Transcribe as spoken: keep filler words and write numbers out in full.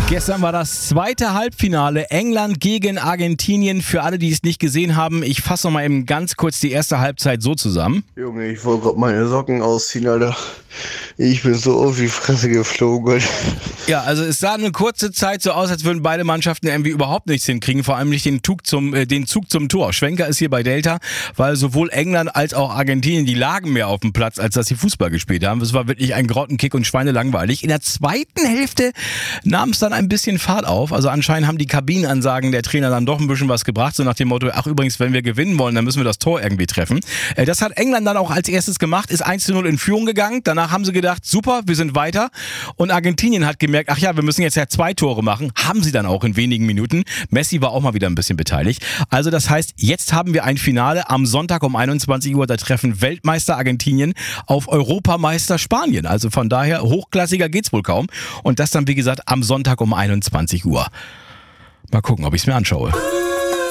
Gestern war das zweite Halbfinale England gegen Argentinien. Für alle, die es nicht gesehen haben, ich fasse noch mal eben ganz kurz die erste Halbzeit so zusammen. Junge, ich wollte gerade meine Socken ausziehen, Alter. Ich bin so auf die Fresse geflogen. Ja, also es sah eine kurze Zeit so aus, als würden beide Mannschaften irgendwie überhaupt nichts hinkriegen, vor allem nicht den Zug zum, äh, den Zug zum Tor. Schwenker ist hier bei Delta, weil sowohl England als auch Argentinien, die lagen mehr auf dem Platz, als dass sie Fußball gespielt haben. Es war wirklich ein Grottenkick und schweinelangweilig. In der zweiten Hälfte nahm es dann ein bisschen Fahrt auf. Also anscheinend haben die Kabinenansagen der Trainer dann doch ein bisschen was gebracht, so nach dem Motto, ach übrigens, wenn wir gewinnen wollen, dann müssen wir das Tor irgendwie treffen. Äh, das hat England dann auch als erstes gemacht, ist eins zu null in Führung gegangen. Danach haben sie gedacht, super, wir sind weiter. Und Argentinien hat gemerkt, ach ja, wir müssen jetzt ja zwei Tore machen. Haben sie dann auch in wenigen Minuten. Messi war auch mal wieder ein bisschen beteiligt. Also das heißt, jetzt haben wir ein Finale am Sonntag um einundzwanzig Uhr. Da treffen Weltmeister Argentinien auf Europameister Spanien. Also von daher, hochklassiger geht's wohl kaum. Und das dann, wie gesagt, am Sonntag um einundzwanzig Uhr. Mal gucken, ob ich es mir anschaue.